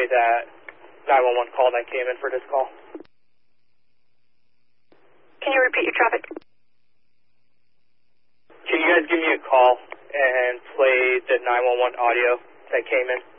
play that 911 call that came in for this call. Can you repeat your traffic? Can you guys give me a call and play the 911 audio that came in?